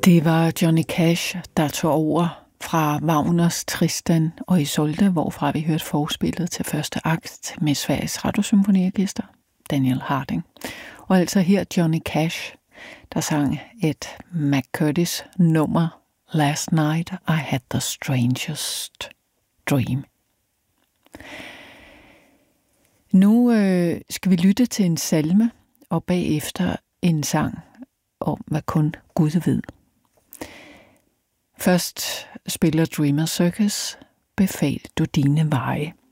Det var Johnny Cash, der tog over fra Wagners Tristan og Isolde, hvorfra vi hørte forspillet til første akt med Sveriges Radiosymfoniorkester, Daniel Harding. Og altså her Johnny Cash, der sang et McCurtis nummer, Last Night I Had the Strangest Dream. Nu skal vi lytte til en salme, og bagefter en sang om, hvad kun Gud ved. Først spiller Dreamer Circus, Befal du dine veje.